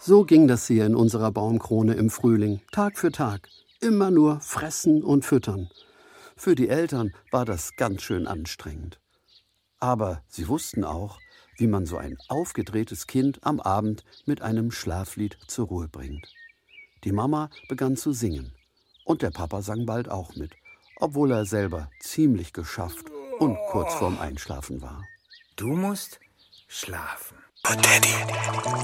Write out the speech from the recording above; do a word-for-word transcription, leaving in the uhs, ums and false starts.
So ging das hier in unserer Baumkrone im Frühling, Tag für Tag. Immer nur fressen und füttern. Für die Eltern war das ganz schön anstrengend. Aber sie wussten auch, wie man so ein aufgedrehtes Kind am Abend mit einem Schlaflied zur Ruhe bringt. Die Mama begann zu singen und der Papa sang bald auch mit, obwohl er selber ziemlich geschafft und kurz vorm Einschlafen war. Du musst schlafen. Oh, Daddy.